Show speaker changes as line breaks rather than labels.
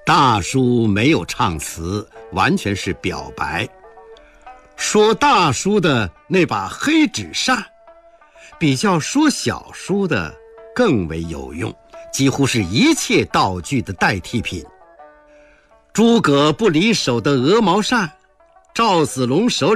大叔没有唱词，完全是表白。说大叔的那把黑纸扇，比较说小叔的更为有用，几乎是一切道具的代替品。诸葛不离手的鹅毛扇，赵子龙手里